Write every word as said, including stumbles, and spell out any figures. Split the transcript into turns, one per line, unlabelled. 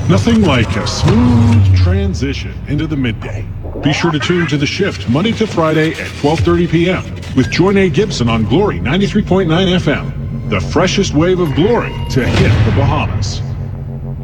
Nothing like a smooth transition into the midday. Be sure to tune to The Shift Monday to Friday at twelve thirty p.m. with Joy Nate Gibson on Glory ninety-three point nine F M. The freshest wave of glory to hit the Bahamas.